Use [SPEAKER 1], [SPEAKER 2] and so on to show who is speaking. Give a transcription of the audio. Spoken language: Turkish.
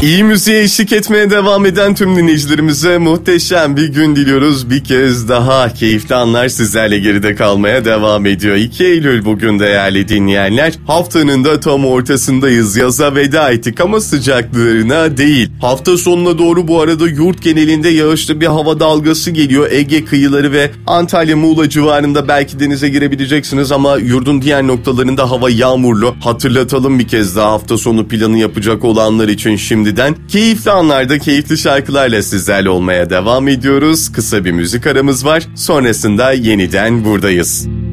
[SPEAKER 1] İyi müziğe eşlik etmeye devam eden tüm dinleyicilerimize muhteşem bir gün diliyoruz. Bir kez daha keyifli anlar sizlerle geride kalmaya devam ediyor. 2 Eylül bugün değerli dinleyenler. Haftanın da tam ortasındayız. Yaza veda ettik ama sıcaklarına değil. Hafta sonuna doğru bu arada yurt genelinde yağışlı bir hava dalgası geliyor. Ege kıyıları ve Antalya, Muğla civarında belki denize girebileceksiniz ama yurdun diğer noktalarında hava yağmurlu. Hatırlatalım bir kez daha hafta sonu planı yapacak olanlar için şimdiden. Keyifli anlarda keyifli şarkılarla sizlerle olmaya devam ediyoruz. Kısa bir müzik aramız var. Sonrasında yeniden buradayız.